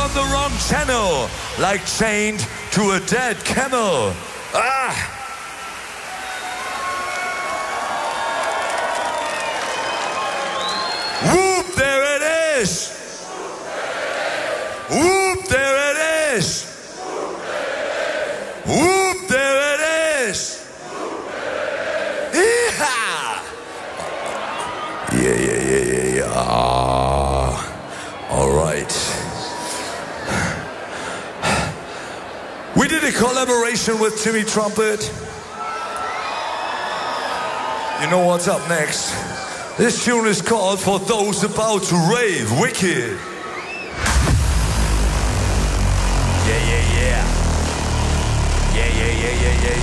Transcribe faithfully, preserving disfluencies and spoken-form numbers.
on the wrong channel, like chained to a dead camel. Ah! Whoop, there it is! Whoop, there it is! Whoop, there it is! Yeehaw! Yeah, yeah, yeah, yeah, yeah. Ah, all right. We did a collaboration with Timmy Trumpet. You know what's up next? This tune is called For Those About to Rave. Wicked. Yeah, yeah, yeah. Yeah, yeah, yeah, yeah, yeah.